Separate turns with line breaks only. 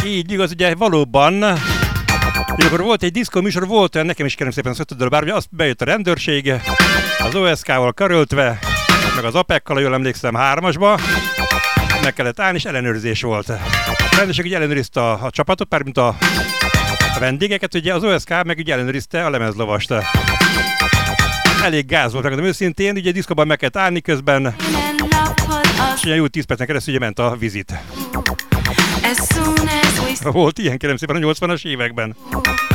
Így igaz, ugye valóban, akkor volt egy diszkó műsor, volt olyan, nekem is kérem szépen $5 bár, ugye azt bejött a rendőrség, az OSK-val karöltve, meg az APEC-kal, jól emlékszem, 3-asba, meg kellett állni, és ellenőrzés volt. A rendőrség ugye ellenőrizte a csapatot, pár mint a vendégeket, ugye az OSK meg ugye ellenőrizte a lemezlovast. Elég gáz volt, megmondom őszintén, ugye diszkóban meg kellett állni közben, és ugye jó 10 percen keresztül ugye ment a vizit. Volt ilyen, kérem szépen, a 80-as években.